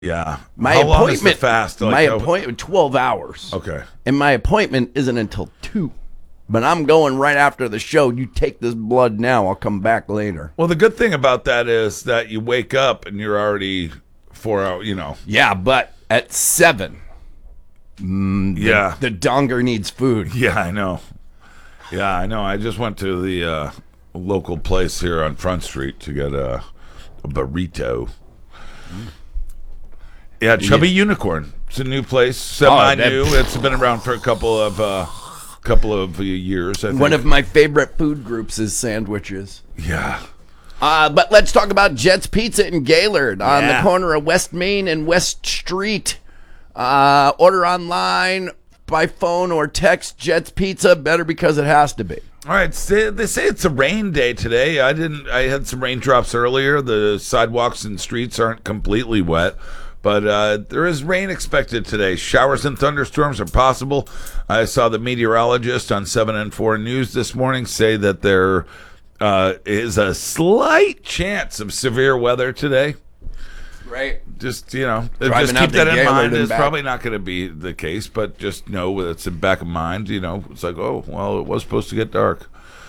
Yeah. My How long is the appointment, fast? my appointment, 12 hours. Okay. And my appointment isn't until 2. But I'm going right after the show. You take this blood now. I'll come back later. Well, the good thing about that is that you wake up and you're already 4 hours, Yeah, but at 7, Yeah. the donger needs food. Yeah, I know. Yeah, I know. I just went to the local place here on Front Street to get a burrito. Yeah, Chubby Unicorn. It's a new place, semi-new. It's been around for a couple of years, I think. One of my favorite food groups is sandwiches. Yeah. But let's talk about Jets Pizza in Gaylord on the corner of West Main and West Street. Order online, by phone, or text Jets Pizza. Better because it has to be. All right, they say it's a rain day today. I had some raindrops earlier. The sidewalks and streets aren't completely wet, but there is rain expected today. Showers and thunderstorms are possible. I saw the meteorologist on 7 and 4 News this morning say that there is a slight chance of severe weather today. Right. Just, just Driving keep out to that in Gaylord mind. and It's back. probably not going to be the case, but just know it's in the back of mind. It's like, oh, well, it was supposed to get dark.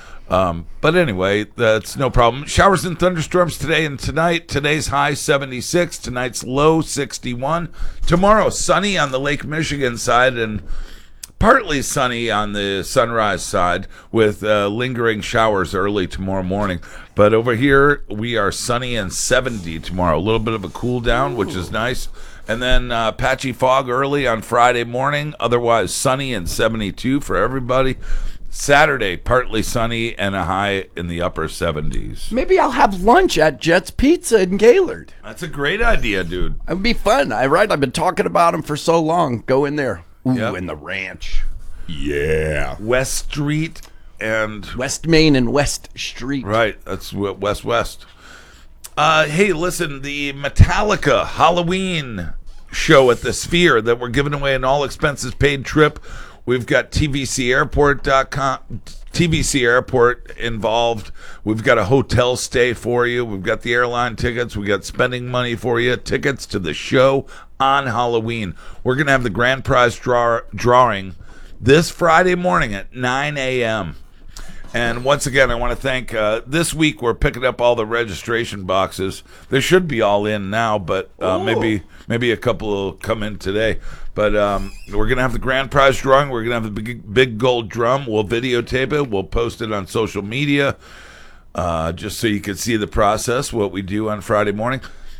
But anyway, that's no problem. Showers and thunderstorms today and tonight. Today's high 76. Tonight's low 61. Tomorrow, sunny on the Lake Michigan side and partly sunny on the Sunrise side with lingering showers early tomorrow morning. But over here, we are sunny and 70 tomorrow. A little bit of a cool down, which is nice. And then patchy fog early on Friday morning. Otherwise, sunny and 72 for everybody. Saturday, partly sunny and a high in the upper 70s. Maybe I'll have lunch at Jets Pizza in Gaylord. That's a great idea, dude. It would be fun. I've been talking about them for so long. Go in there. Ooh, Yep. in the ranch. Yeah. West Street and... West Main and West Street. Right, that's west. Hey, listen, the Metallica Halloween show at the Sphere that we're giving away an all-expenses-paid trip. We've got TVCAirport.com, TVC Airport involved. We've got a hotel stay for you. We've got the airline tickets. We've got spending money for you. Tickets to the show on Halloween. We're going to have the grand prize drawing this Friday morning at 9 a.m. And once again, I want to thank, this week we're picking up all the registration boxes. They should be all in now, but maybe a couple will come in today. But we're going to have the grand prize drawing. We're going to have the big gold drum. We'll videotape it. We'll post it on social media just so you can see the process, what we do on Friday morning.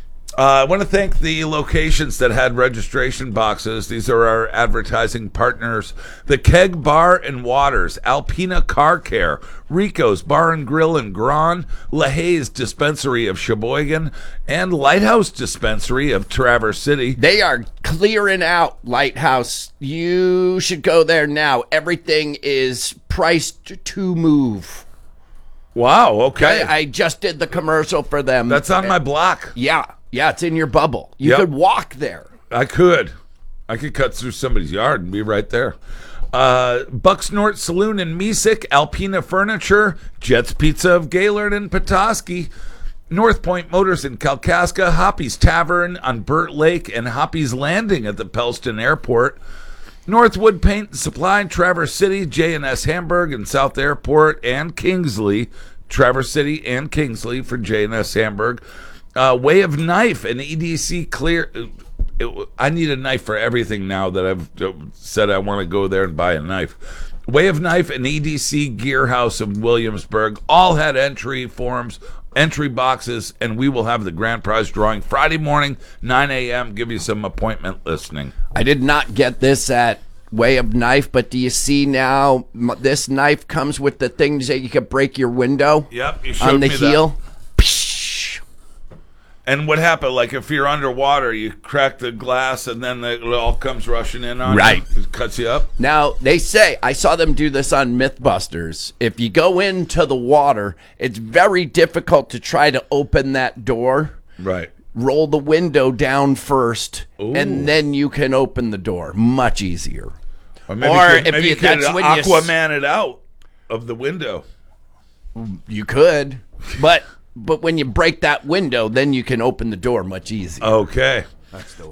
I want to thank the locations that had registration boxes. These are our advertising partners. The Keg Bar and Waters, Alpina Car Care, Rico's Bar and Grill in Grand, LaHaye's Dispensary of Sheboygan, and Lighthouse Dispensary of Traverse City. They are clearing out Lighthouse. You should go there now. Everything is priced to move. Wow, okay. I just did the commercial for them. That's on my block. Yeah, it's in your bubble. You Yep. could walk there. I could cut through somebody's yard and be right there. Bucksnort Saloon in Mesick, Alpina Furniture, Jets Pizza of Gaylord and Petoskey, North Point Motors in Kalkaska, Hoppy's Tavern on Burt Lake, and Hoppy's Landing at the Pellston Airport. Northwood Paint and Supply in Traverse City, J&S Hamburg in South Airport, and Kingsley, Traverse City and Kingsley for J&S Hamburg. Way of Knife and EDC Clear. I need a knife for everything now that I've said I want to go there and buy a knife. Way of Knife and EDC Gear House of Williamsburg all had entry forms, entry boxes, and we will have the grand prize drawing Friday morning, 9 a.m. Give you some appointment listening. I did not get this at Way of Knife, but do you see now this knife comes with the things that you can break your window? Yep, you showed on the me heel. that. And what happened? Like if you're underwater, you crack the glass, and then it all comes rushing in on Right. you. It cuts you up. Now, they say, I saw them do this on Mythbusters. If you go into the water, it's very difficult to try to open that door. Right. Roll the window down first, Ooh. and then you can open the door. Much easier. Or maybe you could Aquaman it out of the window. You could, but when you break that window, then you can open the door much easier. Okay. That's the